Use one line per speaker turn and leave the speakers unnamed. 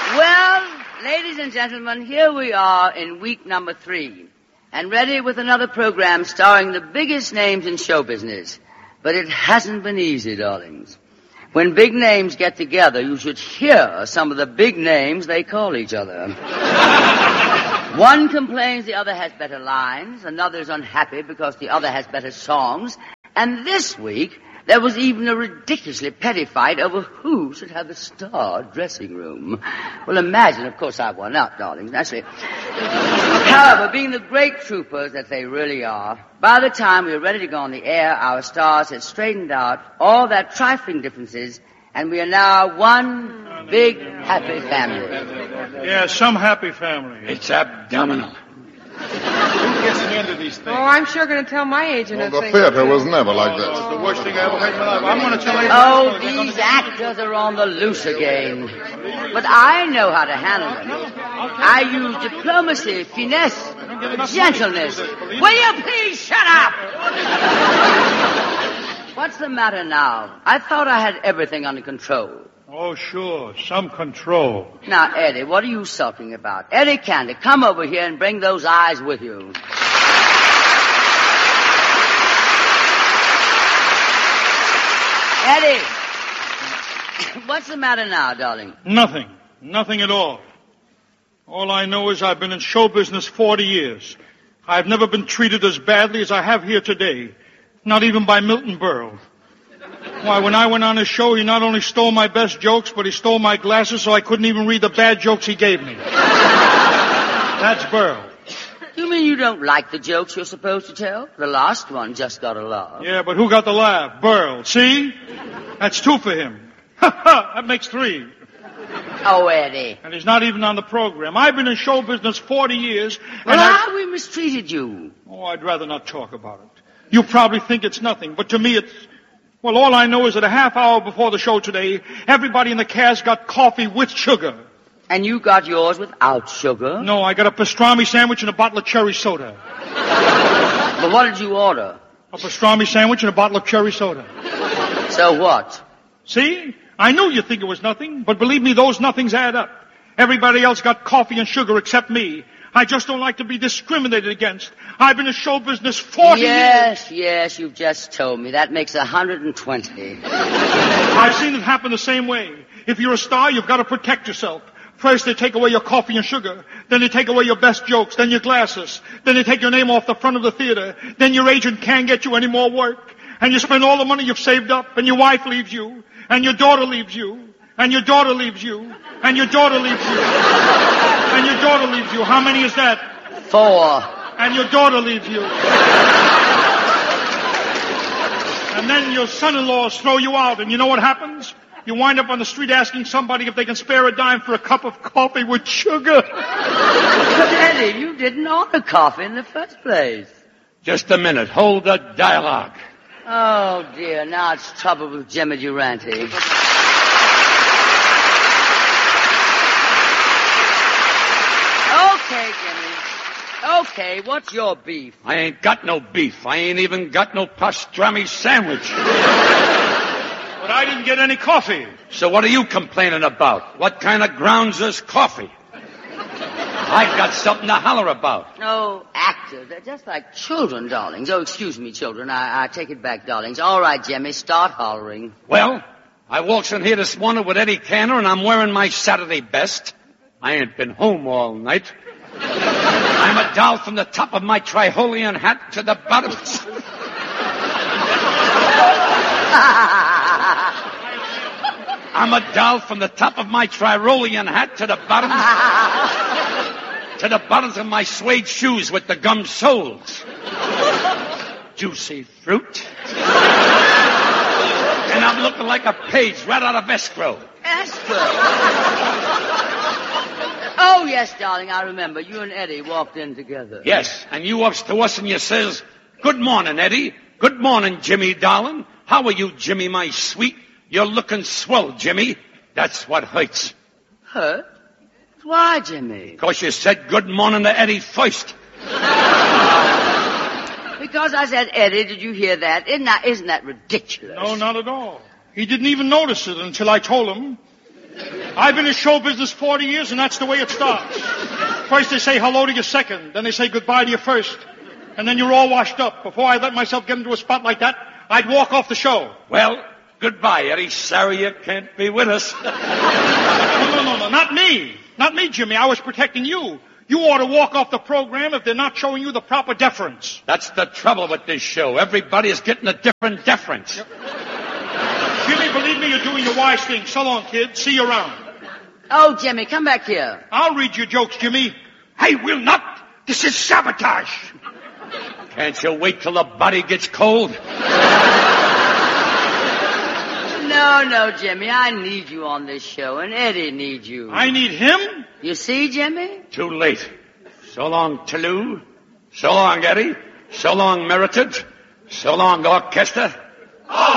Well, ladies and gentlemen, here we are in week number 3, and ready with another program starring the biggest names in show business. But it hasn't been easy, darlings. When big names get together, you should hear some of the big names they call each other. One complains the other has better lines, another's unhappy because the other has better songs, and this week there was even a ridiculously petty fight over who should have the star dressing room. Well, imagine, of course, I won out, darlings, naturally. However, being the great troopers that they really are, by the time we were ready to go on the air, our stars had straightened out all their trifling differences, and we are now one big happy family.
Yeah, some happy family.
It's abdominal.
Who gets the end of these things?
Oh, I'm sure going to tell my agent.
Well, the theater was never like this.
It's the worst thing I ever heard in my life. I'm going to tell you.
Oh, these actors are on the loose again. But I know how to handle them. I use diplomacy, finesse, gentleness. Will you please shut up? What's the matter now? I thought I had everything under control.
Oh, sure. Some control.
Now, Eddie, what are you sulking about? Eddie Candy, come over here and bring those eyes with you. Eddie, what's the matter now, darling?
Nothing. Nothing at all. All I know is I've been in show business 40 years. I've never been treated as badly as I have here today. Not even by Milton Berle. Why, when I went on his show, he not only stole my best jokes, but he stole my glasses so I couldn't even read the bad jokes he gave me. That's Berle.
You mean you don't like the jokes you're supposed to tell? The last one just got a laugh.
Yeah, but who got the laugh? Berle. See? That's 2 for him. That makes 3.
Oh, Eddie.
And he's not even on the program. I've been in show business 40 years.
Well, how have we mistreated you?
Oh, I'd rather not talk about it. You probably think it's nothing, but to me it's... Well, all I know is that a half hour before the show today, everybody in the cast got coffee with sugar.
And you got yours without sugar?
No, I got a pastrami sandwich and a bottle of cherry soda.
But what did you order?
A pastrami sandwich and a bottle of cherry soda.
So what?
See? I knew you'd think it was nothing, but believe me, those nothings add up. Everybody else got coffee and sugar except me. I just don't like to be discriminated against. I've been in show business 40 years.
Yes, you've just told me. That makes 120.
I've seen it happen the same way. If you're a star, you've got to protect yourself. First, they take away your coffee and sugar. Then they take away your best jokes. Then your glasses. Then they take your name off the front of the theater. Then your agent can't get you any more work. And you spend all the money you've saved up, and your wife leaves you, and your daughter leaves you, and your daughter leaves you, and your daughter leaves you, and your daughter leaves you. How many is that?
4.
And your daughter leaves you. And then your son-in-laws throw you out, and you know what happens? You wind up on the street asking somebody if they can spare a dime for a cup of coffee with sugar.
But, Eddie, you didn't order coffee in the first place.
Just a minute. Hold the dialogue.
Oh, dear. Now it's trouble with Jimmy Durante. Okay, Jimmy. Okay, what's your beef?
I ain't got no beef. I ain't even got no pastrami sandwich.
But I didn't get any coffee.
So what are you complaining about? What kind of grounds is coffee? I've got something to holler about.
Oh, actors. They're just like children, darlings. Oh, excuse me, children. I take it back, darlings. All right, Jimmy, start hollering.
Well, I walks in here this morning with Eddie Cantor, and I'm wearing my Saturday best. I ain't been home all night. I'm a doll from the top of my Triholian hat to the bottom. I'm a doll from the top of my Triholian hat to the bottom. To the bottoms of my suede shoes with the gum soles. Juicy fruit. And I'm looking like a page right out of escrow.
Escrow? Oh, yes, darling, I remember. You and Eddie walked in together.
Yes, and you ups to us and you says, "Good morning, Eddie. Good morning, Jimmy, darling. How are you, Jimmy, my sweet? You're looking swell, Jimmy. That's what hurts."
Hurt? Why, Jimmy?
Because you said good morning to Eddie first.
Because I said, Eddie, did you hear that? Isn't that ridiculous?
No, not at all. He didn't even notice it until I told him. I've been in show business 40 years, and that's the way it starts. First they say hello to your second, then they say goodbye to your first, and then you're all washed up. Before I let myself get into a spot like that, I'd walk off the show.
Well, goodbye, Eddie. Sorry you can't be with us.
No, not me. Not me, Jimmy. I was protecting you. You ought to walk off the program if they're not showing you the proper deference.
That's the trouble with this show. Everybody is getting a different deference.
Jimmy, believe me, you're doing the wise thing. So long, kid. See you around.
Oh, Jimmy, come back here.
I'll read your jokes, Jimmy.
I will not. This is sabotage. Can't you wait till the body gets cold?
No, Jimmy, I need you on this show, and Eddie needs you.
I need him?
You see, Jimmy?
Too late. So long, Toulouse. So long, Eddie. So long, Meritage. So long, Orchestra.